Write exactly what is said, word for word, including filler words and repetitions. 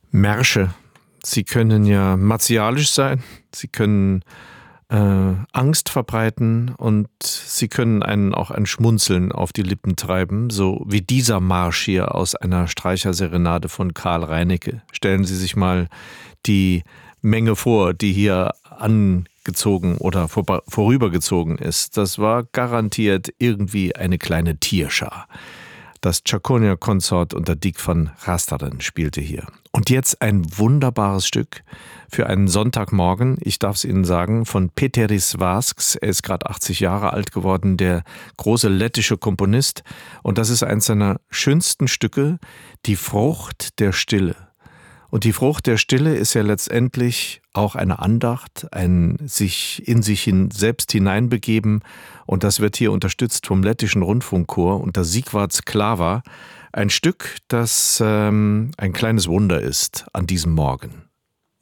Märsche, sie können ja martialisch sein, sie können äh, Angst verbreiten und sie können einen auch ein Schmunzeln auf die Lippen treiben, so wie dieser Marsch hier aus einer Streicherserenade von Karl Reinecke. Stellen Sie sich mal die Menge vor, die hier angezogen oder vor, vorübergezogen ist. Das war garantiert irgendwie eine kleine Tierschar. Das Chaconia-Konsort unter Dick van Rasteren spielte hier. Und jetzt ein wunderbares Stück für einen Sonntagmorgen. Ich darf es Ihnen sagen, von Peteris Vasks. Er ist gerade achtzig Jahre alt geworden, der große lettische Komponist. Und das ist eines seiner schönsten Stücke, Die Frucht der Stille. Und die Frucht der Stille ist ja letztendlich auch eine Andacht, ein sich in sich hin selbst hineinbegeben. Und das wird hier unterstützt vom lettischen Rundfunkchor unter Sigvards Klava. Ein Stück, das ähm, ein kleines Wunder ist an diesem Morgen.